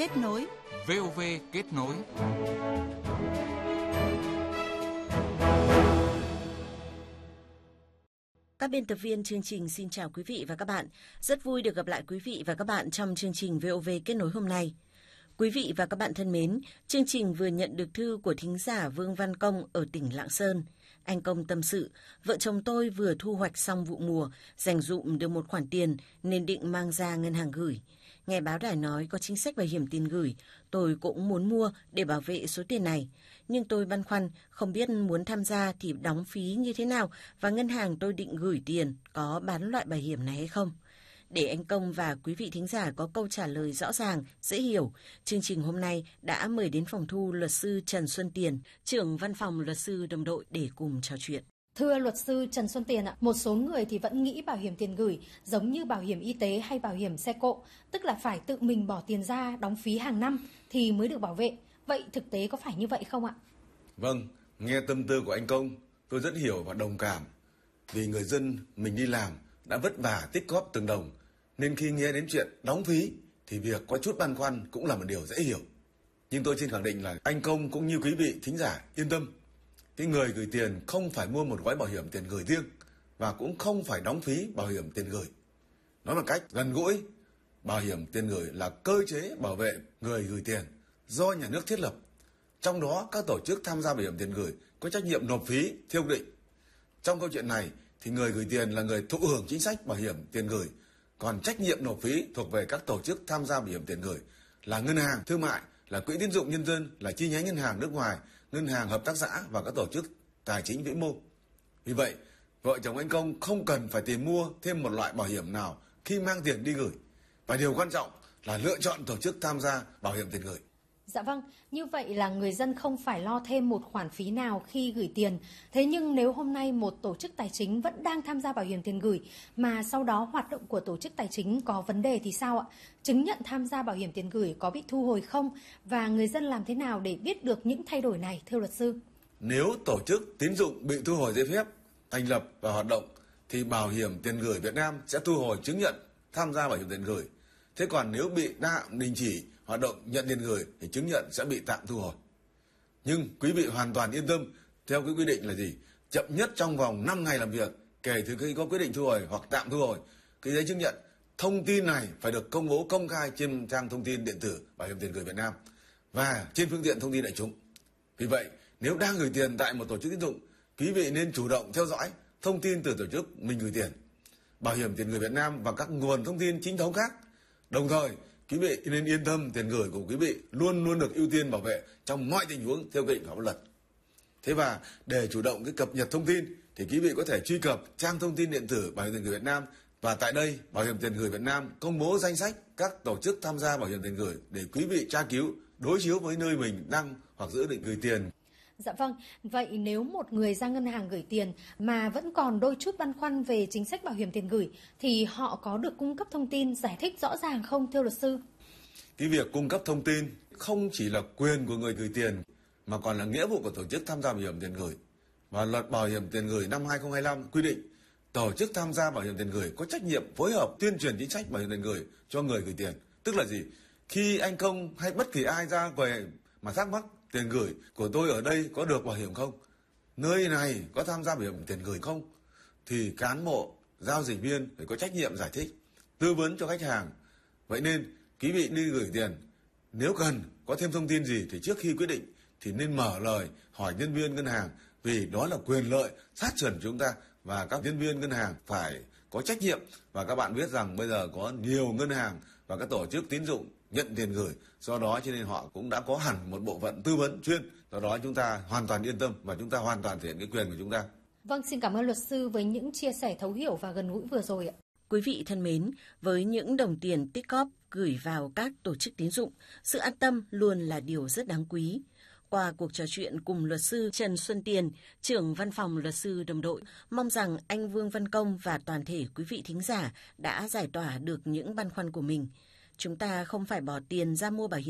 kết nối. VOV kết nối. Các biên tập viên chương trình xin chào quý vị và các bạn. Rất vui được gặp lại quý vị và các bạn trong chương trình VOV kết nối hôm nay. Quý vị và các bạn thân mến, chương trình vừa nhận được thư của thính giả Vương Văn Công ở tỉnh Lạng Sơn. Anh Công tâm sự, vợ chồng tôi vừa thu hoạch xong vụ mùa, dành dụm được một khoản tiền nên định mang ra ngân hàng gửi. Nghe báo đài nói có chính sách bảo hiểm tiền gửi, tôi cũng muốn mua để bảo vệ số tiền này. Nhưng tôi băn khoăn, không biết muốn tham gia thì đóng phí như thế nào và ngân hàng tôi định gửi tiền có bán loại bảo hiểm này hay không? Để anh Công và quý vị thính giả có câu trả lời rõ ràng, dễ hiểu, chương trình hôm nay đã mời đến phòng thu luật sư Trần Xuân Tiền, trưởng văn phòng luật sư đồng đội để cùng trò chuyện. Thưa luật sư Trần Xuân Tiền ạ, một số người thì vẫn nghĩ bảo hiểm tiền gửi giống như bảo hiểm y tế hay bảo hiểm xe cộ, tức là phải tự mình bỏ tiền ra đóng phí hàng năm thì mới được bảo vệ. Vậy thực tế có phải như vậy không ạ? Vâng, nghe tâm tư của anh Công, tôi rất hiểu và đồng cảm. Vì người dân mình đi làm đã vất vả tích góp từng đồng, nên khi nghe đến chuyện đóng phí thì việc có chút băn khoăn cũng là một điều dễ hiểu. Nhưng tôi xin khẳng định là anh Công cũng như quý vị thính giả yên tâm. Cái người gửi tiền không phải mua một gói bảo hiểm tiền gửi riêng và cũng không phải đóng phí bảo hiểm tiền gửi. Nói một cách gần gũi, bảo hiểm tiền gửi là cơ chế bảo vệ người gửi tiền do nhà nước thiết lập. Trong đó các tổ chức tham gia bảo hiểm tiền gửi có trách nhiệm nộp phí theo quy định. Trong câu chuyện này thì người gửi tiền là người thụ hưởng chính sách bảo hiểm tiền gửi, còn trách nhiệm nộp phí thuộc về các tổ chức tham gia bảo hiểm tiền gửi là ngân hàng thương mại, là quỹ tín dụng nhân dân, là chi nhánh ngân hàng nước ngoài, ngân hàng hợp tác xã và các tổ chức tài chính vĩ mô. Vì vậy, vợ chồng anh Công không cần phải tìm mua thêm một loại bảo hiểm nào khi mang tiền đi gửi. Và điều quan trọng là lựa chọn tổ chức tham gia bảo hiểm tiền gửi. Dạ vâng, như vậy là người dân không phải lo thêm một khoản phí nào khi gửi tiền. Thế nhưng nếu hôm nay một tổ chức tài chính vẫn đang tham gia bảo hiểm tiền gửi mà sau đó hoạt động của tổ chức tài chính có vấn đề thì sao ạ? Chứng nhận tham gia bảo hiểm tiền gửi có bị thu hồi không? Và người dân làm thế nào để biết được những thay đổi này thưa luật sư? Nếu tổ chức tín dụng bị thu hồi giấy phép thành lập và hoạt động thì Bảo hiểm tiền gửi Việt Nam sẽ thu hồi chứng nhận tham gia bảo hiểm tiền gửi. Thế còn nếu bị tạm đình chỉ hoạt động nhận tiền gửi thì chứng nhận sẽ bị tạm thu hồi. Nhưng quý vị hoàn toàn yên tâm, theo cái quy định là gì? Chậm nhất trong vòng 5 ngày làm việc kể từ khi có quyết định thu hồi hoặc tạm thu hồi cái giấy chứng nhận, thông tin này phải được công bố công khai trên trang thông tin điện tử Bảo hiểm tiền gửi Việt Nam và trên phương tiện thông tin đại chúng. Vì vậy, nếu đang gửi tiền tại một tổ chức tín dụng, quý vị nên chủ động theo dõi thông tin từ tổ chức mình gửi tiền, Bảo hiểm tiền gửi Việt Nam và các nguồn thông tin chính thống khác. Đồng thời, quý vị nên yên tâm tiền gửi của quý vị luôn luôn được ưu tiên bảo vệ trong mọi tình huống theo quy định của pháp luật. Thế và để chủ động cái cập nhật thông tin thì quý vị có thể truy cập trang thông tin điện tử Bảo hiểm tiền gửi Việt Nam, và tại đây Bảo hiểm tiền gửi Việt Nam công bố danh sách các tổ chức tham gia bảo hiểm tiền gửi để quý vị tra cứu, đối chiếu với nơi mình đăng hoặc dự định gửi tiền. Dạ vâng, vậy nếu một người ra ngân hàng gửi tiền mà vẫn còn đôi chút băn khoăn về chính sách bảo hiểm tiền gửi thì họ có được cung cấp thông tin giải thích rõ ràng không thưa luật sư? Cái việc cung cấp thông tin không chỉ là quyền của người gửi tiền mà còn là nghĩa vụ của tổ chức tham gia bảo hiểm tiền gửi. Và luật bảo hiểm tiền gửi năm 2025 quy định tổ chức tham gia bảo hiểm tiền gửi có trách nhiệm phối hợp tuyên truyền chính sách bảo hiểm tiền gửi cho người gửi tiền. Tức là gì? Khi anh Công hay bất kỳ ai ra về mà thắc mắc tiền gửi của tôi ở đây có được bảo hiểm không, nơi này có tham gia bảo hiểm tiền gửi không, thì cán bộ giao dịch viên phải có trách nhiệm giải thích, tư vấn cho khách hàng. Vậy nên quý vị đi gửi tiền, nếu cần có thêm thông tin gì thì trước khi quyết định thì nên mở lời hỏi nhân viên ngân hàng, vì đó là quyền lợi sát sườn của chúng ta và các nhân viên ngân hàng phải có trách nhiệm. Và các bạn biết rằng bây giờ có nhiều ngân hàng và các tổ chức tín dụng nhận tiền gửi, do đó cho nên họ cũng đã có hẳn một bộ phận tư vấn chuyên, do đó chúng ta hoàn toàn yên tâm và chúng ta hoàn toàn thể hiện cái quyền của chúng ta. Vâng, xin cảm ơn luật sư với những chia sẻ thấu hiểu và gần gũi vừa rồi ạ. Quý vị thân mến, với những đồng tiền tích góp gửi vào các tổ chức tín dụng, sự an tâm luôn là điều rất đáng quý. Qua cuộc trò chuyện cùng luật sư Trần Xuân Tiền, trưởng văn phòng luật sư đồng đội, mong rằng anh Vương Văn Công và toàn thể quý vị thính giả đã giải tỏa được những băn khoăn của mình. Chúng ta không phải bỏ tiền ra mua bảo hiểm